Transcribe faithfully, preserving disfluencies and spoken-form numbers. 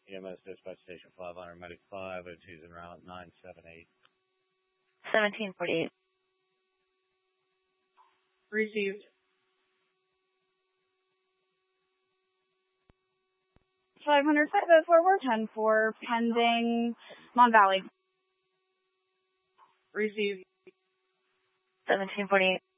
E M S dispatch station five hundred, medic five, oh two's en route, nine seven eight. seventeen forty-eight. Received. five hundred, five oh four, we're ten four, pending Mon Valley. Received. seventeen forty-eight.